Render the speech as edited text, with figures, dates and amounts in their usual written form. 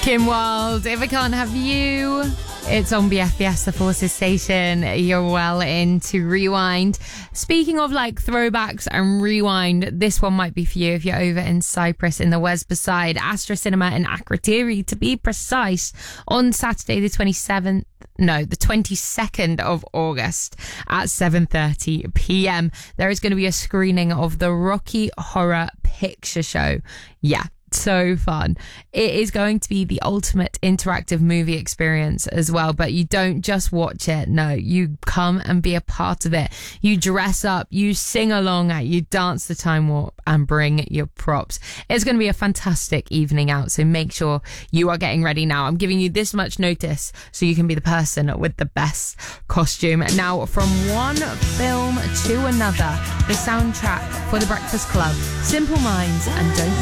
Kim Wilde, If I Can't Have You. It's on BFBS, the Forces station. You're well into Rewind. Speaking of like throwbacks and rewind, this one might be for you if you're over in Cyprus in the Westbaside, Astra Cinema in Akrotiri to be precise, on Saturday the 22nd of August at 7:30 p.m. There is going to be a screening of the Rocky Horror Picture Show. Yeah. So fun. It is going to be the ultimate interactive movie experience as well, but you don't just watch it. No, you come and be a part of it. You dress up, you sing along, you dance the time warp and bring your props. It's going to be a fantastic evening out, so make sure you are getting ready now. I'm giving you this much notice so you can be the person with the best costume. Now, from one film to another, the soundtrack for The Breakfast Club, Simple Minds and Don't